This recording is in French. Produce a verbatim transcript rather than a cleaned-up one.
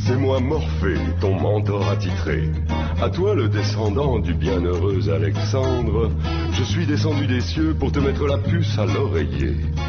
C'est moi Morphée, ton mentor attitré. À toi le descendant du bienheureux Alexandre, je suis descendu des cieux pour te mettre la puce à l'oreiller.